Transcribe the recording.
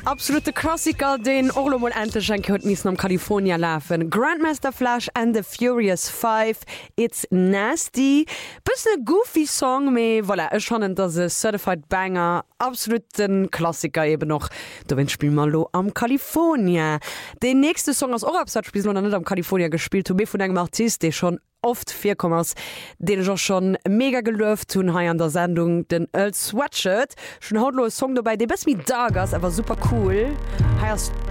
Absolute Klassiker, den Orlomol Enteschenke huet missen am California läfen. Grandmaster Flash and the Furious 5, It's Nasty. Bëssen goofy Song, méi voilà, ech fannnen dat se Certified Banger, absoluten Klassiker eben noch. Da wenn spiel mal lo am California. Den nächste Song aus Orabsatspiel net am California gespielt, to vun engem Artist, de schon oft 4,s, den ich auch schon mega gelöft tun ha an der Sendung den Earl Sweatshirt schon hautlos Song dabei, der best wie Dagas, aber super cool. Heißt